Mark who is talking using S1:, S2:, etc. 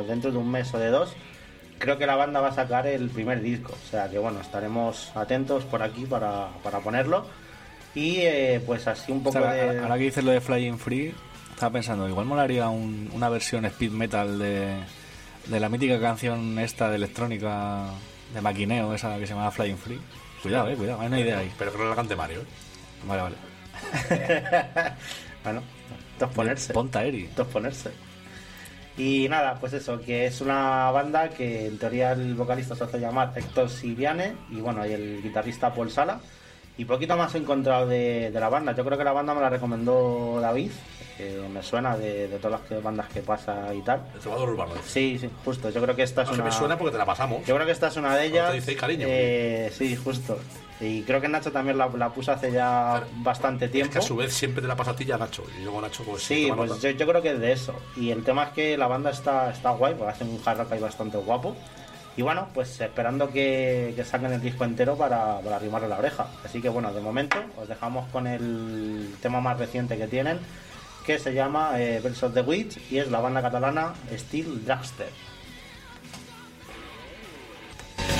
S1: como dentro de un mes o de dos, creo que la banda va a sacar el primer disco. O sea que bueno, estaremos atentos por aquí para ponerlo. Y pues así un poco
S2: Ahora que dices lo de Flying Free, estaba pensando, igual molaría una versión speed metal de la mítica canción esta de electrónica de maquineo, esa que se llama Flying Free. Cuidado, hay una idea ahí.
S3: Pero que no la cante Mario.
S2: Vale.
S1: Bueno, esto es ponerse.
S2: Ponta Eri.
S1: Esto es ponerse. Y nada, pues eso, que es una banda que en teoría el vocalista se hace llamar Héctor Siriane y bueno, y el guitarrista Paul Sala. Y poquito más he encontrado de la banda. Yo creo que la banda me la recomendó David, que me suena de todas las bandas que pasa y tal.
S3: El trovador urbano.
S1: Sí, justo. Yo creo que esta es una...
S3: me suena porque te la pasamos.
S1: Yo creo que esta es una de ellas.
S3: Te dice cariño.
S1: Sí, justo. Y creo que Nacho también la puso hace ya bastante tiempo.
S3: Es que a su vez siempre te la pasa a ti ya Nacho. Y luego Nacho pues...
S1: Sí, pues yo creo que es de eso. Y el tema es que la banda está guay, porque hacen un hard rock ahí bastante guapo. Y bueno, pues esperando que saquen el disco entero para arrimarle la oreja. Así que bueno, de momento os dejamos con el tema más reciente que tienen, que se llama Verse of the Witch, y es la banda catalana Steel Dragster.